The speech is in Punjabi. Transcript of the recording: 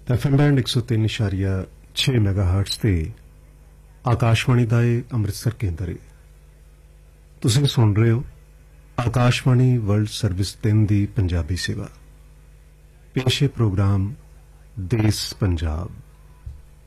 FM ਬੈਂਡ 103.6 ਮੈਗਾਹਰਟਜ਼ ਤੇ ਆਕਾਸ਼ਵਾਣੀ ਦਾ ਇਹ ਅੰਮ੍ਰਿਤਸਰ ਕੇਂਦਰ ਹੈ। ਤੁਸੀਂ ਸੁਣ ਰਹੇ ਹੋ ਆਕਾਸ਼ਵਾਣੀ ਵਰਲਡ ਸਰਵਿਸ 3 ਦੀ ਪੰਜਾਬੀ ਸੇਵਾ। ਪੇਸ਼ੇ ਪ੍ਰੋਗਰਾਮ ਦੇਸ ਪੰਜਾਬ।